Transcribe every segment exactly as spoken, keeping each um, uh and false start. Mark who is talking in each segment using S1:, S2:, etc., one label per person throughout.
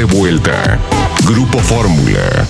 S1: de vuelta. Grupo Fórmula.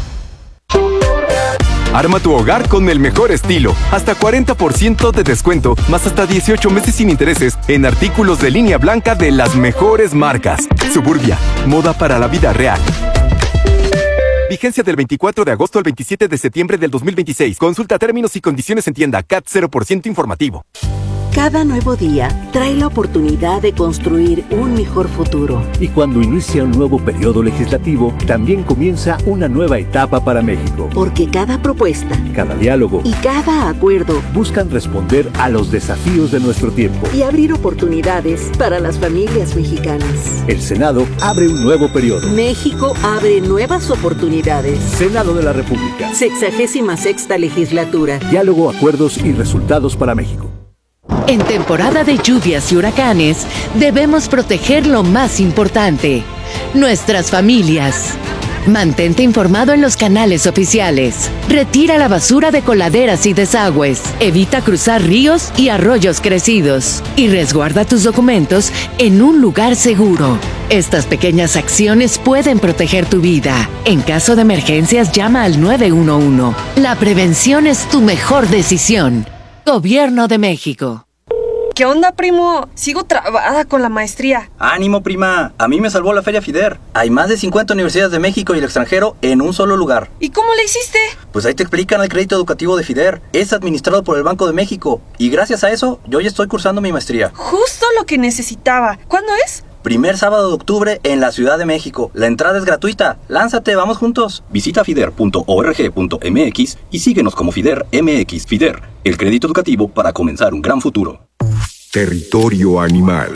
S2: Arma tu hogar con el mejor estilo. Hasta cuarenta por ciento de descuento, más hasta dieciocho meses sin intereses en artículos de línea blanca de las mejores marcas. Suburbia, moda para la vida real. Vigencia del veinticuatro de agosto al veintisiete de septiembre del dos mil veintiséis. Consulta términos y condiciones en tienda. C A T cero por ciento informativo.
S3: Cada nuevo día trae la oportunidad de construir un mejor futuro.
S4: Y cuando inicia un nuevo periodo legislativo, también comienza una nueva etapa para México.
S3: Porque cada propuesta,
S4: cada diálogo
S3: y cada acuerdo
S4: buscan responder a los desafíos de nuestro tiempo
S3: y abrir oportunidades para las familias mexicanas.
S4: El Senado abre un nuevo periodo.
S3: México abre nuevas oportunidades.
S4: Senado de la República.
S3: Sexagésima sexta legislatura.
S4: Diálogo, acuerdos y resultados para México.
S5: En temporada de lluvias y huracanes, debemos proteger lo más importante, nuestras familias. Mantente informado en los canales oficiales. Retira la basura de coladeras y desagües. Evita cruzar ríos y arroyos crecidos. Y resguarda tus documentos en un lugar seguro. Estas pequeñas acciones pueden proteger tu vida. En caso de emergencias, llama al nueve uno uno. La prevención es tu mejor decisión. Gobierno de México.
S6: ¿Qué onda, primo? Sigo trabada con la maestría.
S7: ¡Ánimo, prima! A mí me salvó la Feria FIDER. Hay más de cincuenta universidades de México y el extranjero en un solo lugar.
S6: ¿Y cómo le hiciste?
S7: Pues ahí te explican el crédito educativo de FIDER. Es administrado por el Banco de México. Y gracias a eso, yo ya estoy cursando mi maestría.
S6: Justo lo que necesitaba. ¿Cuándo es?
S7: Primer sábado de octubre en la Ciudad de México. La entrada es gratuita. Lánzate, vamos juntos. Visita fider punto org punto m x y síguenos como FIDER M X. FIDER, el crédito educativo para comenzar un gran futuro.
S1: Territorio animal.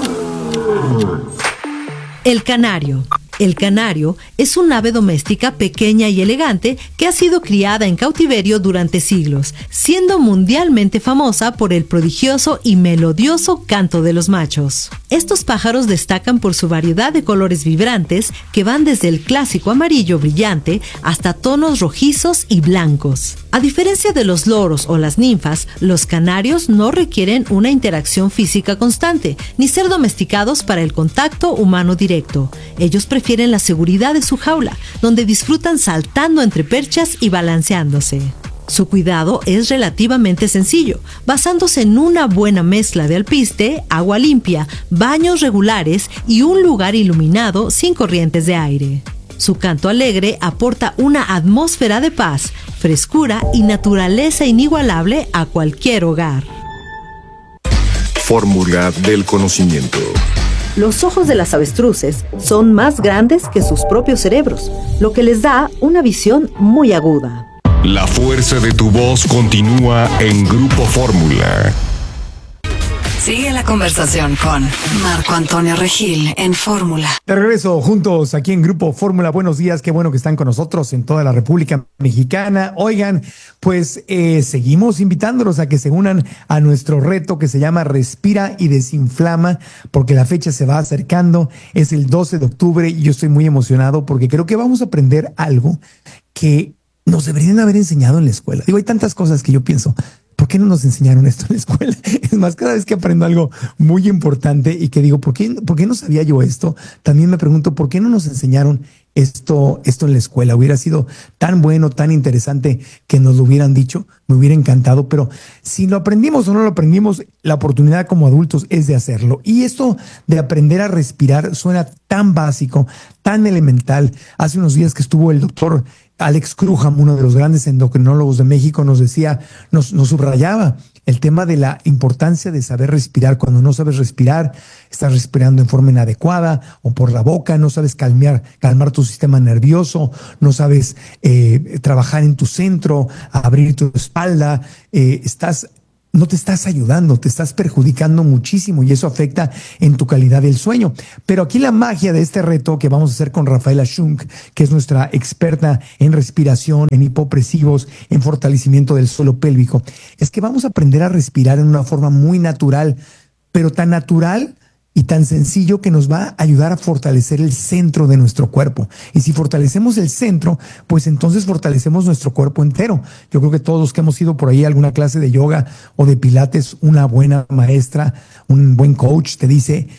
S8: El canario. El canario es un ave doméstica pequeña y elegante que ha sido criada en cautiverio durante siglos, siendo mundialmente famosa por el prodigioso y melodioso canto de los machos. Estos pájaros destacan por su variedad de colores vibrantes que van desde el clásico amarillo brillante hasta tonos rojizos y blancos. A diferencia de los loros o las ninfas, los canarios no requieren una interacción física constante, ni ser domesticados para el contacto humano directo. Ellos prefieren la seguridad de su jaula, donde disfrutan saltando entre perchas y balanceándose. Su cuidado es relativamente sencillo, basándose en una buena mezcla de alpiste, agua limpia, baños regulares y un lugar iluminado sin corrientes de aire. Su canto alegre aporta una atmósfera de paz, frescura y naturaleza inigualable a cualquier hogar.
S1: Fórmula del conocimiento.
S3: Los ojos de las avestruces son más grandes que sus propios cerebros, lo que les da una visión muy aguda.
S1: La fuerza de tu voz continúa en Grupo Fórmula.
S9: Sigue la conversación con Marco Antonio Regil en Fórmula.
S10: De regreso juntos aquí en Grupo Fórmula. Buenos días, qué bueno que están con nosotros en toda la República Mexicana. Oigan, pues eh, seguimos invitándolos a que se unan a nuestro reto que se llama Respira y Desinflama, porque la fecha se va acercando. Es el doce de octubre y yo estoy muy emocionado porque creo que vamos a aprender algo que nos deberían haber enseñado en la escuela. Digo, hay tantas cosas que yo pienso, ¿por qué no nos enseñaron esto en la escuela? Es más, cada vez que aprendo algo muy importante y que digo, ¿por qué, por qué no sabía yo esto? También me pregunto, ¿por qué no nos enseñaron esto, esto en la escuela? Hubiera sido tan bueno, tan interesante que nos lo hubieran dicho, me hubiera encantado, pero si lo aprendimos o no lo aprendimos, la oportunidad como adultos es de hacerlo. Y esto de aprender a respirar suena tan básico, tan elemental. Hace unos días que estuvo el doctor Alex Krujam, uno de los grandes endocrinólogos de México, nos decía, nos, nos subrayaba el tema de la importancia de saber respirar. Cuando no sabes respirar, estás respirando en forma inadecuada o por la boca, no sabes calmar, calmar tu sistema nervioso, no sabes eh, trabajar en tu centro, abrir tu espalda, eh, estás... no te estás ayudando, te estás perjudicando muchísimo y eso afecta en tu calidad del sueño. Pero aquí la magia de este reto que vamos a hacer con Rafaela Schunk, que es nuestra experta en respiración, en hipopresivos, en fortalecimiento del suelo pélvico, es que vamos a aprender a respirar en una forma muy natural, pero tan natural y tan sencillo que nos va a ayudar a fortalecer el centro de nuestro cuerpo. Y si fortalecemos el centro, pues entonces fortalecemos nuestro cuerpo entero. Yo creo que todos los que hemos ido por ahí a alguna clase de yoga o de pilates, una buena maestra, un buen coach te dice,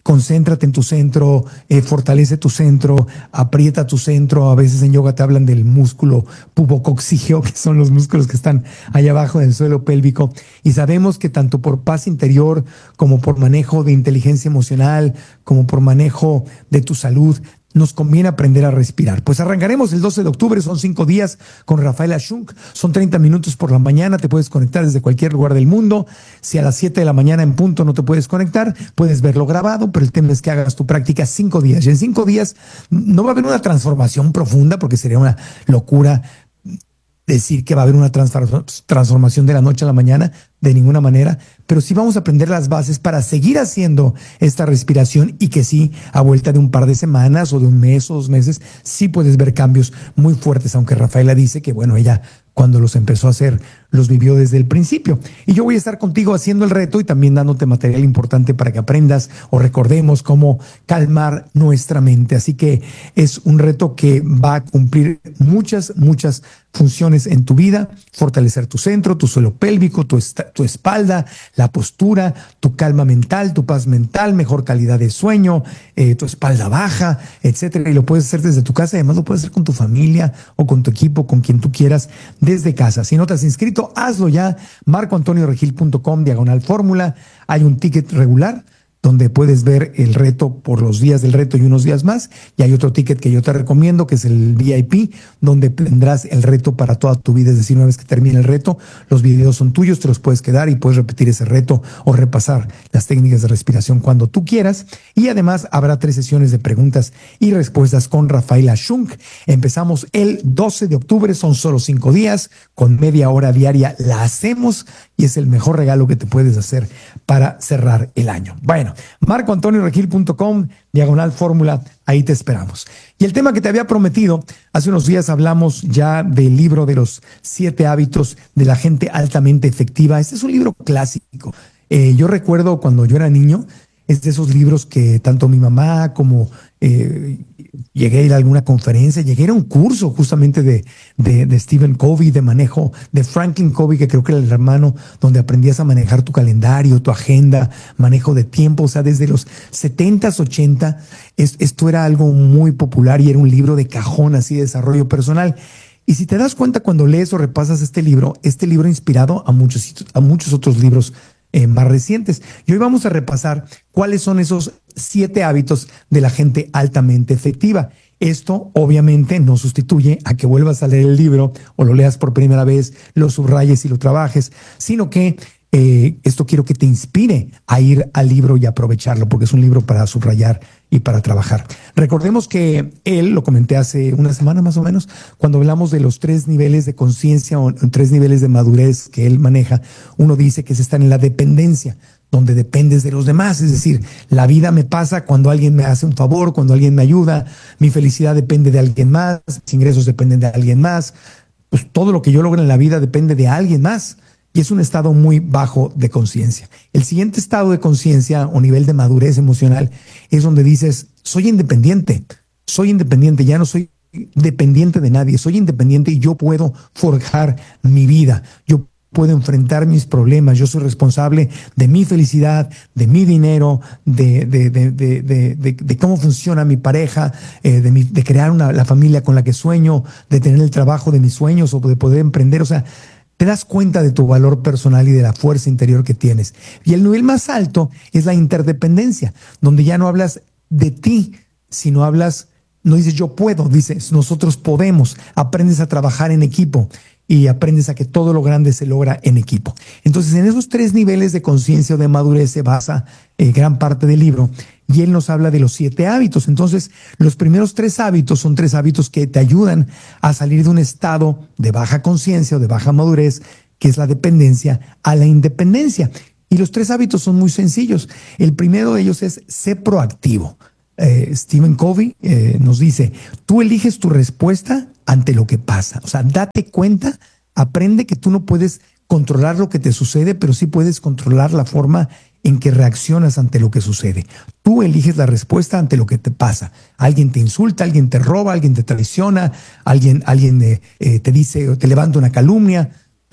S10: concéntrate en tu centro, eh, fortalece tu centro, aprieta tu centro. A veces en yoga te hablan del músculo pubococcígeo, que son los músculos que están allá abajo del suelo pélvico. Y sabemos que tanto por paz interior como por manejo de inteligencia emocional, como por manejo de tu salud, nos conviene aprender a respirar. Pues arrancaremos el doce de octubre, son cinco días con Rafaela Shunk, son treinta minutos por la mañana, te puedes conectar desde cualquier lugar del mundo. Si a las siete de la mañana en punto no te puedes conectar, puedes verlo grabado, pero el tema es que hagas tu práctica cinco días. Y en cinco días no va a haber una transformación profunda, porque sería una locura decir que va a haber una transformación de la noche a la mañana, de ninguna manera, pero sí vamos a aprender las bases para seguir haciendo esta respiración y que sí, a vuelta de un par de semanas o de un mes o dos meses, sí puedes ver cambios muy fuertes, aunque Rafaela dice que, bueno, ella cuando los empezó a hacer, los vivió desde el principio. Y yo voy a estar contigo haciendo el reto y también dándote material importante para que aprendas o recordemos cómo calmar nuestra mente. Así que es un reto que va a cumplir muchas, muchas funciones en tu vida: fortalecer tu centro, tu suelo pélvico, tu, tu espalda, la postura, tu calma mental, tu paz mental, mejor calidad de sueño, eh, tu espalda baja, etcétera. Y lo puedes hacer desde tu casa, además lo puedes hacer con tu familia o con tu equipo, con quien tú quieras, desde casa. Si no te has inscrito, hazlo ya. marco antonio regil punto com diagonal fórmula. Hay un ticket regular donde puedes ver el reto por los días del reto y unos días más. Y hay otro ticket que yo te recomiendo, que es el V I P, donde tendrás el reto para toda tu vida. Es decir, una vez que termine el reto, los videos son tuyos, te los puedes quedar y puedes repetir ese reto o repasar las técnicas de respiración cuando tú quieras. Y además habrá tres sesiones de preguntas y respuestas con Rafaela Shunk. Empezamos el doce de octubre, son solo cinco días, con media hora diaria la hacemos y es el mejor regalo que te puedes hacer para cerrar el año. Bueno, marco antonio regil punto com diagonal fórmula, ahí te esperamos. Y el tema que te había prometido, hace unos días hablamos ya del libro de los siete hábitos de la gente altamente efectiva. Este es un libro clásico. Eh, yo recuerdo cuando yo era niño, es de esos libros que tanto mi mamá como eh, llegué a ir a alguna conferencia, llegué a ir a un curso justamente de, de, de Stephen Covey, de manejo, de Franklin Covey, que creo que era el hermano, donde aprendías a manejar tu calendario, tu agenda, manejo de tiempo. O sea, desde los setentas, ochenta, es, esto era algo muy popular y era un libro de cajón, así de desarrollo personal. Y si te das cuenta cuando lees o repasas este libro, este libro ha inspirado a muchos, a muchos otros libros Eh, más recientes. Y hoy vamos a repasar cuáles son esos siete hábitos de la gente altamente efectiva. Esto obviamente no sustituye a que vuelvas a leer el libro o lo leas por primera vez, lo subrayes y lo trabajes, sino que eh, esto quiero que te inspire a ir al libro y aprovecharlo, porque es un libro para subrayar y para trabajar. Recordemos que él, lo comenté hace una semana más o menos, cuando hablamos de los tres niveles de conciencia o tres niveles de madurez que él maneja, uno dice que se están en la dependencia, donde dependes de los demás. Es decir, la vida me pasa cuando alguien me hace un favor, cuando alguien me ayuda, mi felicidad depende de alguien más, mis ingresos dependen de alguien más, pues todo lo que yo logro en la vida depende de alguien más. Y es un estado muy bajo de conciencia. El siguiente estado de conciencia o nivel de madurez emocional es donde dices, soy independiente, soy independiente, ya no soy dependiente de nadie, soy independiente y yo puedo forjar mi vida, yo puedo enfrentar mis problemas, yo soy responsable de mi felicidad, de mi dinero, de, de, de, de, de, de, de cómo funciona mi pareja, eh, de, mi, de crear una, la familia con la que sueño, de tener el trabajo de mis sueños o de poder emprender. O sea, te das cuenta de tu valor personal y de la fuerza interior que tienes. Y el nivel más alto es la interdependencia, donde ya no hablas de ti, sino hablas, no dices yo puedo, dices nosotros podemos. Aprendes a trabajar en equipo y aprendes a que todo lo grande se logra en equipo. Entonces, en esos tres niveles de conciencia o de madurez se basa eh, gran parte del libro. Y él nos habla de los siete hábitos. Entonces, los primeros tres hábitos son tres hábitos que te ayudan a salir de un estado de baja conciencia o de baja madurez, que es la dependencia, a la independencia. Y los tres hábitos son muy sencillos. El primero de ellos es ser proactivo. Eh, Stephen Covey eh, nos dice, tú eliges tu respuesta ante lo que pasa. O sea, date cuenta, aprende que tú no puedes controlar lo que te sucede, pero sí puedes controlar la forma en que reaccionas ante lo que sucede. Tú eliges la respuesta ante lo que te pasa. Alguien te insulta, alguien te roba, alguien te traiciona, alguien, alguien eh, eh, te dice o te levanta una calumnia.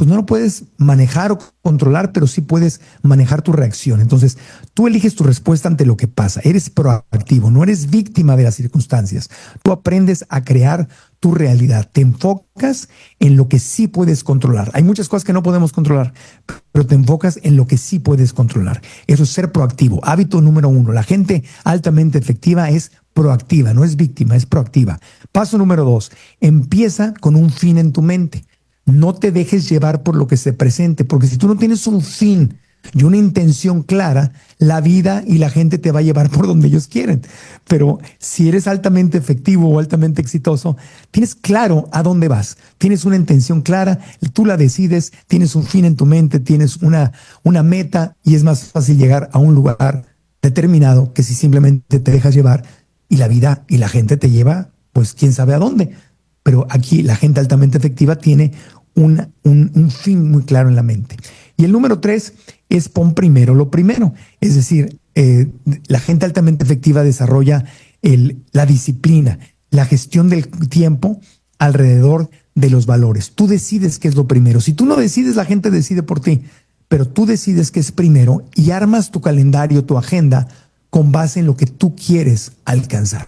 S10: pues no lo puedes manejar o controlar, pero sí puedes manejar tu reacción. Entonces, tú eliges tu respuesta ante lo que pasa. Eres proactivo, no eres víctima de las circunstancias. Tú aprendes a crear tu realidad. Te enfocas en lo que sí puedes controlar. Hay muchas cosas que no podemos controlar, pero te enfocas en lo que sí puedes controlar. Eso es ser proactivo. Hábito número uno. La gente altamente efectiva es proactiva, no es víctima, es proactiva. Paso número dos. Empieza con un fin en tu mente. No te dejes llevar por lo que se presente, porque si tú no tienes un fin y una intención clara, la vida y la gente te va a llevar por donde ellos quieren. Pero si eres altamente efectivo o altamente exitoso, tienes claro a dónde vas, tienes una intención clara, tú la decides, tienes un fin en tu mente, tienes una, una meta y es más fácil llegar a un lugar determinado que si simplemente te dejas llevar y la vida y la gente te lleva, pues quién sabe a dónde. Pero aquí la gente altamente efectiva tiene una, un, un fin muy claro en la mente. Y el número tres es pon primero lo primero. Es decir, eh, la gente altamente efectiva desarrolla el, la disciplina, la gestión del tiempo alrededor de los valores. Tú decides qué es lo primero. Si tú no decides, la gente decide por ti. Pero tú decides qué es primero y armas tu calendario, tu agenda, con base en lo que tú quieres alcanzar.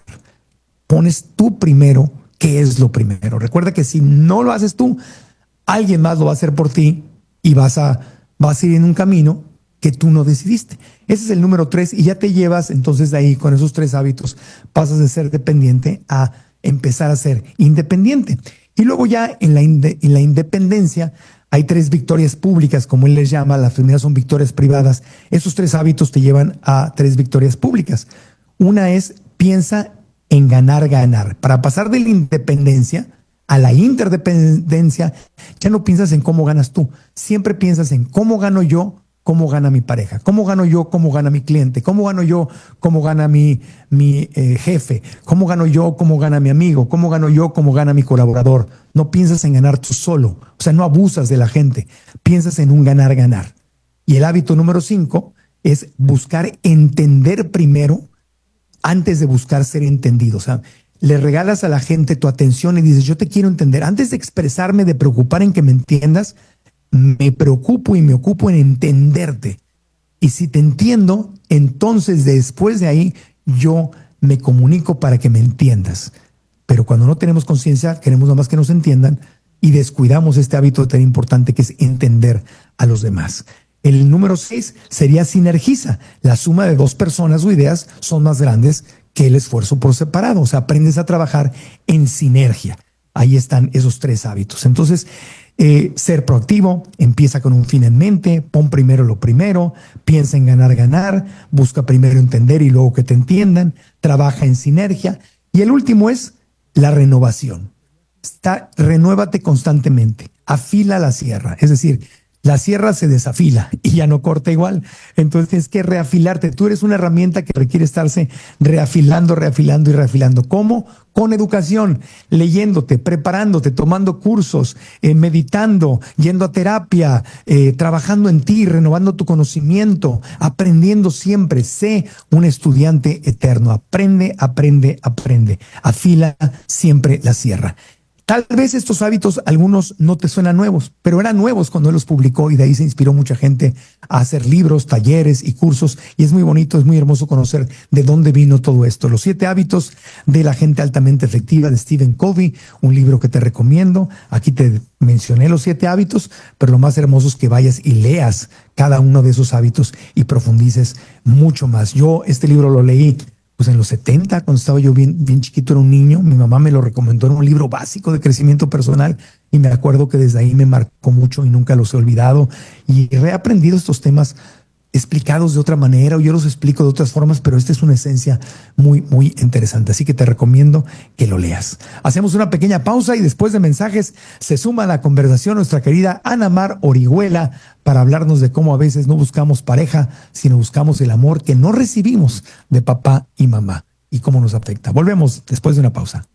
S10: Pones tú primero qué es lo primero. Recuerda que si no lo haces tú, alguien más lo va a hacer por ti y vas a, vas a ir en un camino que tú no decidiste. Ese es el número tres y ya te llevas entonces de ahí con esos tres hábitos, pasas de ser dependiente a empezar a ser independiente. Y luego ya en la, inde, en la independencia hay tres victorias públicas, como él les llama, las primeras son victorias privadas. Esos tres hábitos te llevan a tres victorias públicas. Una es piensa en ganar, ganar. Para pasar de la independencia a la interdependencia, ya no piensas en cómo ganas tú. Siempre piensas en cómo gano yo, cómo gana mi pareja, cómo gano yo, cómo gana mi cliente, cómo gano yo, cómo gana mi, mi eh, jefe, cómo gano yo, cómo gana mi amigo, cómo gano yo, cómo gana mi colaborador. No piensas en ganar tú solo. O sea, no abusas de la gente. Piensas en un ganar, ganar. Y el hábito número cinco es buscar entender primero antes de buscar ser entendido. O sea, le regalas a la gente tu atención y dices, yo te quiero entender. Antes de expresarme, de preocupar en que me entiendas, me preocupo y me ocupo en entenderte. Y si te entiendo, entonces después de ahí yo me comunico para que me entiendas. Pero cuando no tenemos conciencia, queremos nada más que nos entiendan y descuidamos este hábito tan importante que es entender a los demás. El número seis sería sinergiza. La suma de dos personas o ideas son más grandes que el esfuerzo por separado. O sea, aprendes a trabajar en sinergia. Ahí están esos tres hábitos. Entonces, eh, ser proactivo, empieza con un fin en mente, pon primero lo primero, piensa en ganar, ganar, busca primero entender y luego que te entiendan, trabaja en sinergia. Y el último es la renovación. Está, renuévate constantemente, afila la sierra. Es decir, la sierra se desafila y ya no corta igual. Entonces tienes que reafilarte. Tú eres una herramienta que requiere estarse reafilando, reafilando y reafilando. ¿Cómo? Con educación, leyéndote, preparándote, tomando cursos, eh, meditando, yendo a terapia, eh, trabajando en ti, renovando tu conocimiento, aprendiendo siempre. Sé un estudiante eterno. Aprende, aprende, aprende. Afila siempre la sierra. Tal vez estos hábitos, algunos no te suenan nuevos, pero eran nuevos cuando él los publicó y de ahí se inspiró mucha gente a hacer libros, talleres y cursos. Y es muy bonito, es muy hermoso conocer de dónde vino todo esto. Los siete hábitos de la gente altamente efectiva de Stephen Covey, un libro que te recomiendo. Aquí te mencioné los siete hábitos, pero lo más hermoso es que vayas y leas cada uno de esos hábitos y profundices mucho más. Yo este libro lo leí pues en los setenta, cuando estaba yo bien, bien chiquito, era un niño. Mi mamá me lo recomendó, era un libro básico de crecimiento personal y me acuerdo que desde ahí me marcó mucho y nunca los he olvidado y he reaprendido estos temas explicados de otra manera o yo los explico de otras formas, pero esta es una esencia muy, muy interesante. Así que te recomiendo que lo leas. Hacemos una pequeña pausa y después de mensajes se suma a la conversación nuestra querida Ana Mar Orihuela para hablarnos de cómo a veces no buscamos pareja, sino buscamos el amor que no recibimos de papá y mamá y cómo nos afecta. Volvemos después de una pausa.